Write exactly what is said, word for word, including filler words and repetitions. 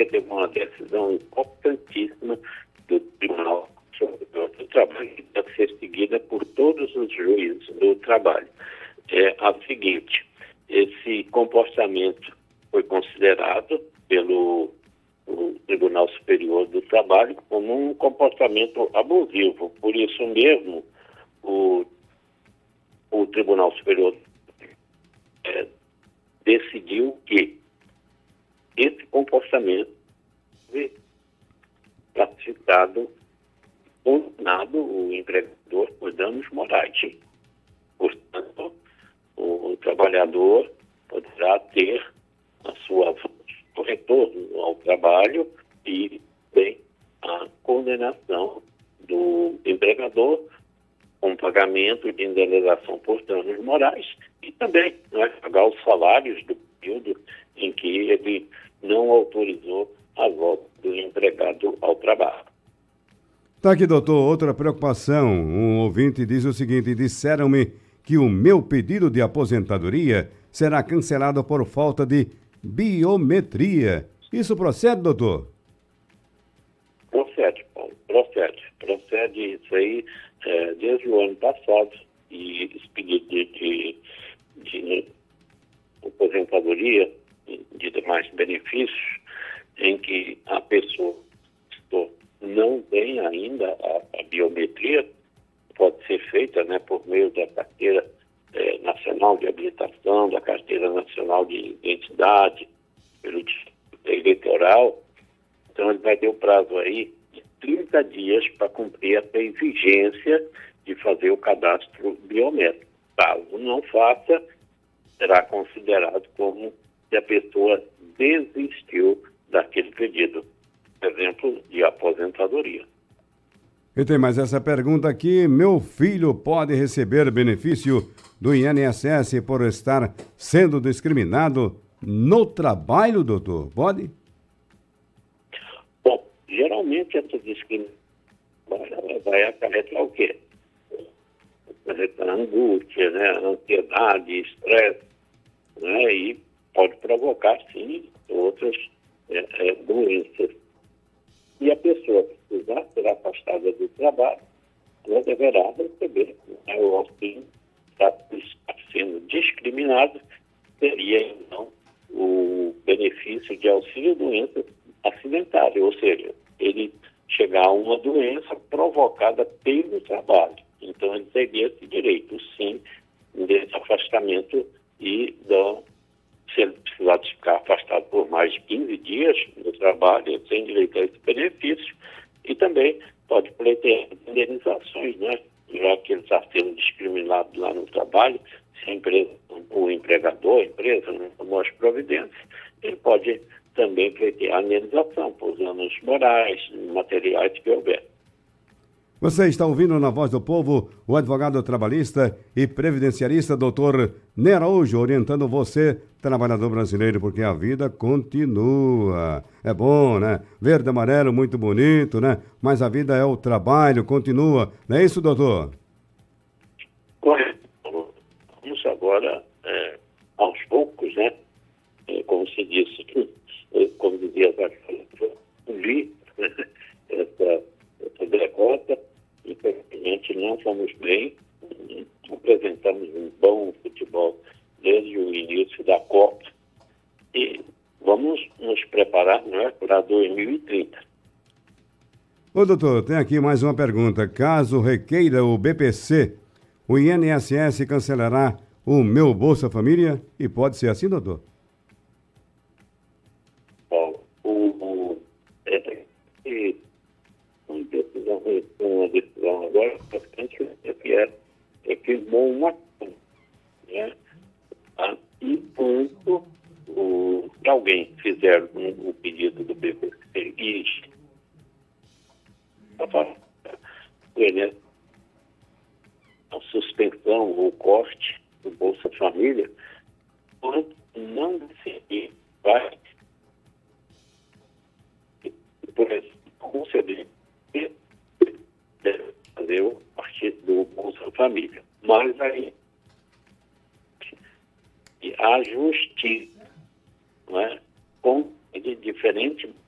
teve uma decisão importantíssima do Tribunal Superior do Trabalho, que deve ser seguida por todos os juízes do trabalho. É a seguinte: esse comportamento foi considerado pelo o Tribunal Superior do Trabalho como um comportamento abusivo. Por isso mesmo, o, o Tribunal Superior é, decidiu que esse comportamento foi classificado, condenado o empregador por danos morais. Portanto, o, o trabalhador poderá ter a sua, o retorno ao trabalho e bem a condenação do empregador com pagamento de indenização por danos morais e também, né, pagar os salários do período em que ele não autorizou a volta do empregado ao trabalho. Tá aqui, doutor, outra preocupação. Um ouvinte diz o seguinte: disseram-me que o meu pedido de aposentadoria será cancelado por falta de biometria. Isso procede, doutor? Procede, Paulo, procede. Procede isso aí é, desde o ano passado. E esse pedido de, de, de aposentadoria, de demais benefícios, em que a pessoa não tem ainda a, a biometria, pode ser feita, né, por meio da carteira eh, nacional de habilitação, da carteira nacional de identidade, pelo Distrito Eleitoral. Então ele vai ter o prazo aí de trinta dias para cumprir essa exigência de fazer o cadastro biométrico. Caso não faça, será considerado como se a pessoa desistiu daquele pedido, por exemplo, de aposentadoria. E tem mais essa pergunta aqui: meu filho pode receber benefício do I N S S por estar sendo discriminado no trabalho, doutor? Pode? Bom, geralmente essa discriminação vai acarretar o quê? Acarretar angústia, né? Ansiedade, estresse, né? E pode provocar, sim, outras é, é, doenças. E a pessoa que precisar ser afastada do trabalho, ela deverá receber, né, o auxílio para estar sendo discriminado, seria então o benefício de auxílio doença acidentária, ou seja, ele chegar a uma doença provocada pelo trabalho. Então ele teria esse direito, sim, desse afastamento e da, se ele precisar de ficar afastado por mais de quinze dias do trabalho, ele tem direito a esse benefício e também pode pleitear indenizações, né? Já que ele está sendo discriminado lá no trabalho, se a empresa, o empregador, a empresa não tomou as providências, ele pode também pleitear a indenização por danos morais, materiais que houver. Você está ouvindo na Voz do Povo o advogado trabalhista e previdenciarista doutor Ney Araújo, orientando você, trabalhador brasileiro, porque a vida continua. É bom, né? Verde e amarelo, muito bonito, né? Mas a vida é o trabalho, continua. Não é isso, doutor? Correto. Vamos agora, é, aos poucos, né? É, como se disse, como dizia a vi essa, essa derrota. Infelizmente não fomos bem, apresentamos um bom futebol desde o início da Copa e vamos nos preparar, né, para dois mil e trinta. Ô doutor, tem aqui mais uma pergunta. Caso requeira o B P C, o I N S S cancelará o meu Bolsa Família? E pode ser assim, doutor? Bom, o, o, é, é, uma decisão, uma decisão agora importante que é, é firmou uma ação, né? Tá? Enquanto o, se alguém fizer um, o pedido do B P C e ele, a suspensão ou corte do Bolsa Família, quando não decidir, vai, por exemplo, conceder deve fazer o partido do Bolsa Família. Mas aí a justiça, não é, com, de diferente